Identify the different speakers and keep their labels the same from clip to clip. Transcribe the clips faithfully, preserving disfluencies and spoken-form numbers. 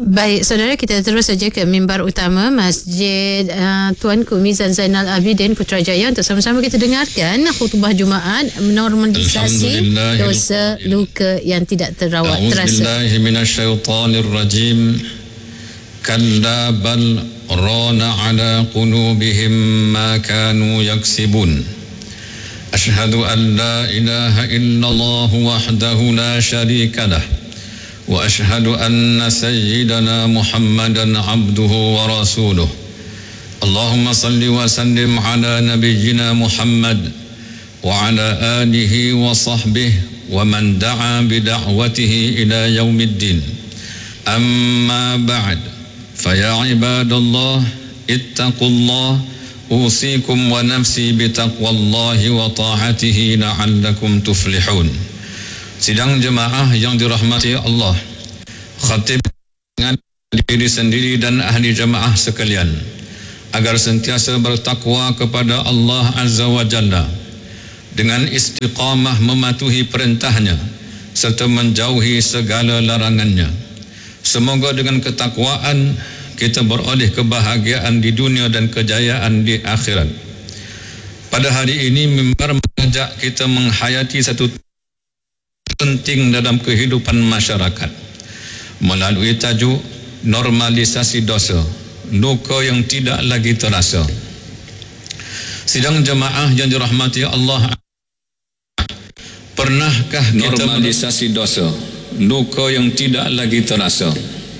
Speaker 1: Baik, saudara, kita terus saja ke mimbar utama Masjid uh, Tuanku Mizan Zainal Abidin Putrajaya untuk sama-sama kita dengarkan khutbah Jumaat normalisasi dosa luka yang tidak terawat terasa.
Speaker 2: A'udzubillahi minasyaitonirrajim. Kalla bal rana ala qulubihim ma kanu yaksibun. Ashhadu an la ilaha illallah wahdahu la syarika lah. وأشهد أن سيدنا محمدا عبده ورسوله اللهم صل وسلم على نبينا محمد وعلى آله وصحبه ومن دعا بدعوته إلى يوم الدين أما بعد فيا عباد الله اتقوا الله أوصيكم ونفسي بتقوى الله وطاعته لعلكم تفلحون. Sidang jemaah yang dirahmati Allah, khatib dengan diri sendiri dan ahli jemaah sekalian agar sentiasa bertakwa kepada Allah Azza wa Jalla dengan istiqamah mematuhi perintahnya serta menjauhi segala larangannya. Semoga dengan ketakwaan kita beroleh kebahagiaan di dunia dan kejayaan di akhirat. Pada hari ini mimbar mengajak kita menghayati satu penting dalam kehidupan masyarakat melalui tajuk normalisasi dosa, luka yang tidak lagi terasa. Sidang jemaah yang dirahmati Allah, pernahkah kita normalisasi dosa, luka yang tidak lagi terasa?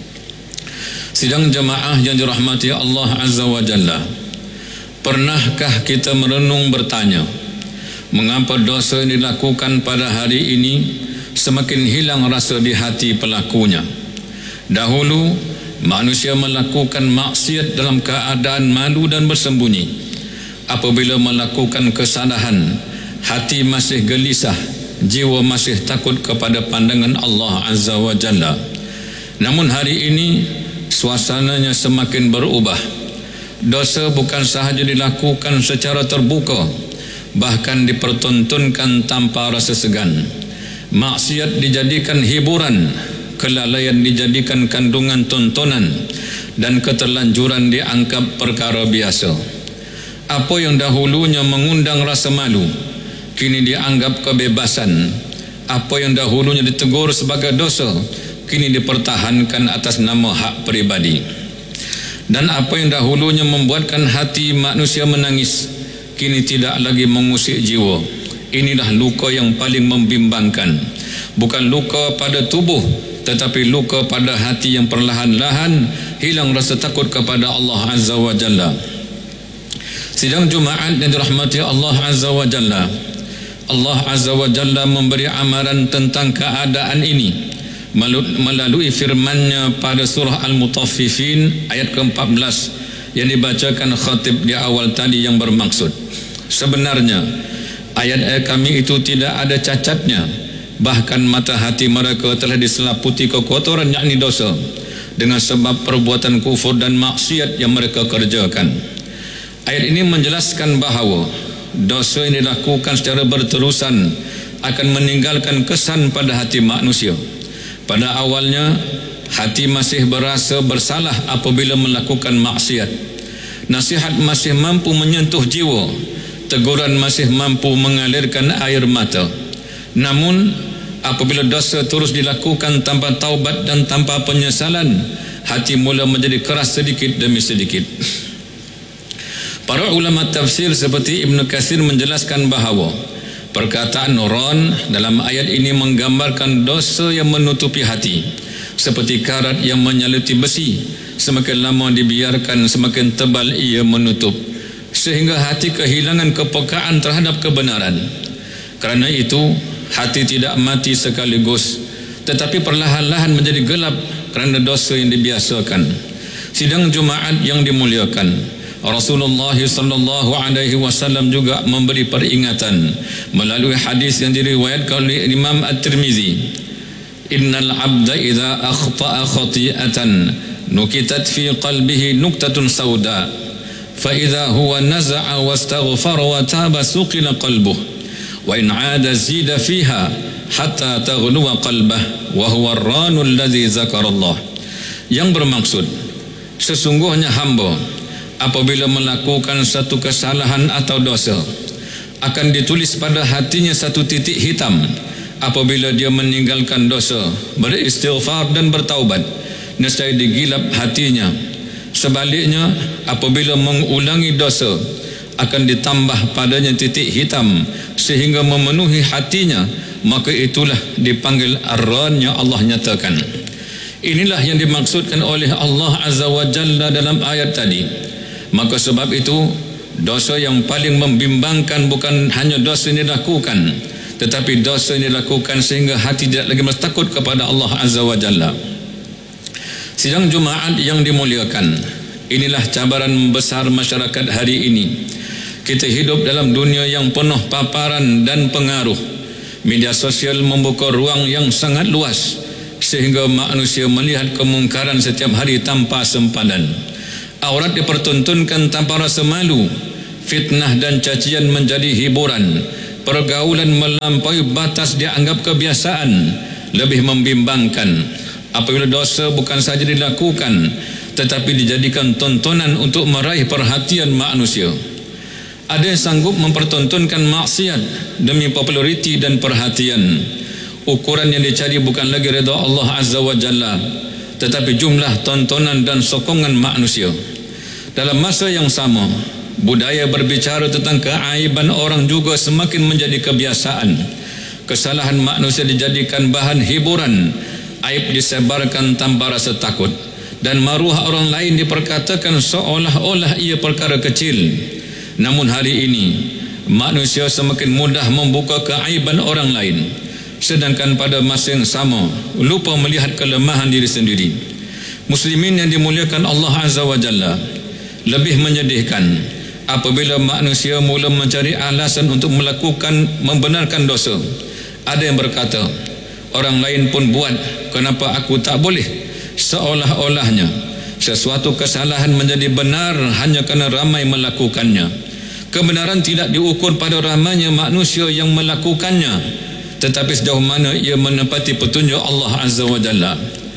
Speaker 2: Sidang jemaah yang dirahmati Allah Azza wa Jalla, pernahkah kita merenung bertanya, mengapa dosa yang dilakukan pada hari ini semakin hilang rasa di hati pelakunya? Dahulu manusia melakukan maksiat dalam keadaan malu dan bersembunyi. Apabila melakukan kesalahan, hati masih gelisah, jiwa masih takut kepada pandangan Allah Azza wa Jalla. Namun hari ini suasananya semakin berubah. Dosa bukan sahaja dilakukan secara terbuka, bahkan dipertontonkan tanpa rasa segan. Maksiat dijadikan hiburan, kelalaian dijadikan kandungan tontonan, dan keterlanjuran dianggap perkara biasa. Apa yang dahulunya mengundang rasa malu, kini dianggap kebebasan. Apa yang dahulunya ditegur sebagai dosa, kini dipertahankan atas nama hak peribadi. Dan apa yang dahulunya membuatkan hati manusia menangis, kini tidak lagi mengusik jiwa. Inilah luka yang paling membimbangkan. Bukan luka pada tubuh, tetapi luka pada hati yang perlahan-lahan hilang rasa takut kepada Allah Azza wa Jalla. Sidang Jumaat yang dirahmati Allah Azza wa Jalla, Allah Azza wa Jalla memberi amaran tentang keadaan ini melalui firman-Nya pada surah Al-Mutaffifin ayat ke empat belas yang dibacakan khatib di awal tadi, yang bermaksud, sebenarnya ayat-ayat kami itu tidak ada cacatnya, bahkan mata hati mereka telah diselaputi kekotoran, yakni dosa, dengan sebab perbuatan kufur dan maksiat yang mereka kerjakan. Ayat ini menjelaskan bahawa dosa yang dilakukan secara berterusan akan meninggalkan kesan pada hati manusia. Pada awalnya hati masih berasa bersalah apabila melakukan maksiat. Nasihat masih mampu menyentuh jiwa, teguran masih mampu mengalirkan air mata. Namun apabila dosa terus dilakukan tanpa taubat dan tanpa penyesalan, hati mula menjadi keras sedikit demi sedikit. Para ulama tafsir seperti Ibn Katsir menjelaskan bahawa perkataan ron dalam ayat ini menggambarkan dosa yang menutupi hati, seperti karat yang menyaluti besi. Semakin lama dibiarkan, semakin tebal ia menutup, sehingga hati kehilangan kepekaan terhadap kebenaran. Kerana itu hati tidak mati sekaligus, tetapi perlahan-lahan menjadi gelap kerana dosa yang dibiasakan. Sidang Jumaat yang dimuliakan, Rasulullah sallallahu alaihi wasallam juga memberi peringatan melalui hadis yang diriwayatkan oleh Imam At-Tirmizi. Innal abda idza akhta'a khati'atan nukitat fi qalbihi nuktatun sauda fa idza huwa naza'a wastaghfara wa taba suqila qalbuhu wa in 'ada zida fiha hatta taghluwa qalbah wa huwa ar-ranu alladhi zakara Allah. yang bermaksud sesungguhnya hamba apabila melakukan satu kesalahan atau dosa akan ditulis pada hatinya satu titik hitam. Apabila dia meninggalkan dosa, beristighfar dan bertaubat, nescaya digilap hatinya. Sebaliknya, apabila mengulangi dosa, akan ditambah padanya titik hitam sehingga memenuhi hatinya, maka itulah dipanggil ar-ran yang Allah nyatakan. Inilah yang dimaksudkan oleh Allah Azza wa Jalla dalam ayat tadi. Maka sebab itu, dosa yang paling membimbangkan bukan hanya dosa yang dilakukan, tetapi dosa yang dilakukan sehingga hati tidak lagi merasa takut kepada Allah Azza wa Jalla. Sidang Jumaat yang dimuliakan, inilah cabaran besar masyarakat hari ini. Kita hidup dalam dunia yang penuh paparan dan pengaruh. Media sosial membuka ruang yang sangat luas sehingga manusia melihat kemungkaran setiap hari tanpa sempadan. Aurat dipertontonkan tanpa rasa malu. Fitnah dan cacian menjadi hiburan. Pergaulan melampaui batas dianggap kebiasaan. Lebih membimbangkan apabila dosa bukan saja dilakukan, tetapi dijadikan tontonan untuk meraih perhatian manusia. Ada yang sanggup mempertontonkan maksiat demi populariti dan perhatian. Ukuran yang dicari bukan lagi redha Allah Azza wa Jalla, tetapi jumlah tontonan dan sokongan manusia. Dalam masa yang sama, budaya berbicara tentang keaiban orang juga semakin menjadi kebiasaan. Kesalahan manusia dijadikan bahan hiburan, aib disebarkan tanpa rasa takut, dan maruah orang lain diperkatakan seolah-olah ia perkara kecil. Namun hari ini manusia semakin mudah membuka keaiban orang lain, sedangkan pada masa yang sama lupa melihat kelemahan diri sendiri. Muslimin yang dimuliakan Allah Azza wa Jalla, lebih menyedihkan apabila manusia mula mencari alasan untuk melakukan membenarkan dosa. Ada yang berkata, orang lain pun buat, kenapa aku tak boleh? Seolah-olahnya sesuatu kesalahan menjadi benar hanya kerana ramai melakukannya. Kebenaran tidak diukur pada ramainya manusia yang melakukannya, tetapi sejauh mana ia menepati petunjuk Allah Azza wa Jalla.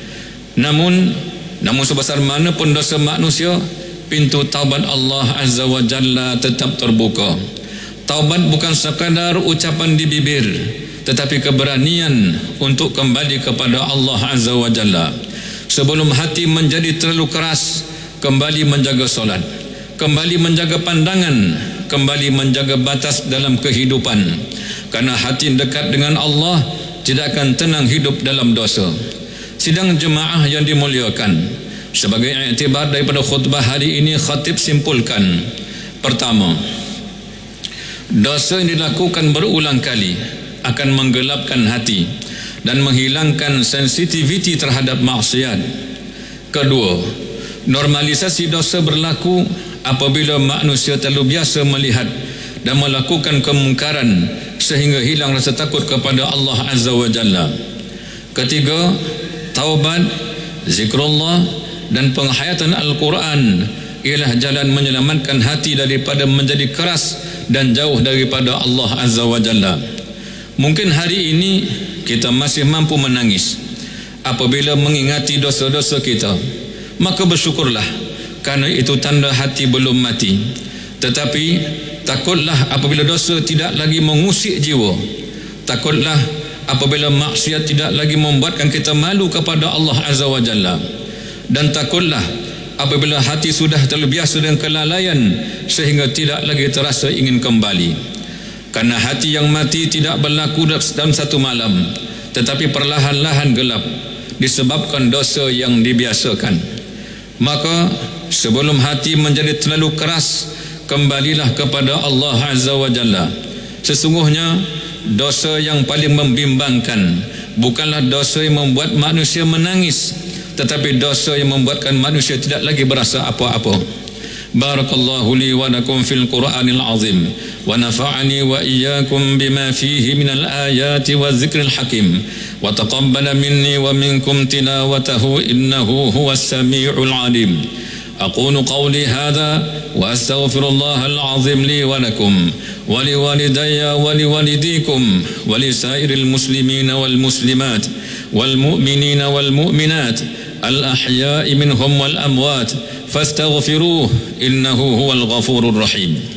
Speaker 2: Namun namun sebesar mana pun dosa manusia, pintu taubat Allah Azza wa Jalla tetap terbuka. Taubat bukan sekadar ucapan di bibir, tetapi keberanian untuk kembali kepada Allah Azza wa Jalla. Sebelum hati menjadi terlalu keras, kembali menjaga solat, kembali menjaga pandangan, kembali menjaga batas dalam kehidupan. Karena hati dekat dengan Allah tidak akan tenang hidup dalam dosa. Sidang jemaah yang dimuliakan, sebagai iktibar daripada khutbah hari ini, khatib simpulkan: pertama, dosa yang dilakukan berulang kali akan menggelapkan hati dan menghilangkan sensitiviti terhadap maksiat. Kedua, normalisasi dosa berlaku apabila manusia terlalu biasa melihat dan melakukan kemungkaran sehingga hilang rasa takut kepada Allah Azza wa Jalla. Ketiga, taubat, zikrullah dan penghayatan Al-Quran ialah jalan menyelamatkan hati daripada menjadi keras dan jauh daripada Allah Azza wa Jalla. Mungkin hari ini kita masih mampu menangis apabila mengingati dosa-dosa kita, maka bersyukurlah, karena itu tanda hati belum mati. Tetapi takutlah apabila dosa tidak lagi mengusik jiwa. Takutlah apabila maksiat tidak lagi membuatkan kita malu kepada Allah Azza wa Jalla. Dan takutlah apabila hati sudah terlalu biasa dengan kelalaian sehingga tidak lagi terasa ingin kembali. Karena hati yang mati tidak berlaku dalam satu malam, tetapi perlahan-lahan gelap disebabkan dosa yang dibiasakan. Maka sebelum hati menjadi terlalu keras, kembalilah kepada Allah Azza wa Jalla. Sesungguhnya dosa yang paling membimbangkan bukanlah dosa yang membuat manusia menangis, tetapi dosa yang membuatkan manusia tidak lagi berasa apa-apa. Barakallahu li wa lakum fil Qur'anil azim wa nafa'ani wa iyyakum bima fihi minal ayati wa dzikril hakim wa taqabbala minni wa minkum tilawatahu innahu huwas samiul alim. أقول قولي هذا وأستغفر الله العظيم لي ولكم ولوالدي ولوالديكم ولسائر المسلمين والمسلمات والمؤمنين والمؤمنات al-ahya'i minhum wal amwat fastaghfiruh innahu huwal ghafurur rahim.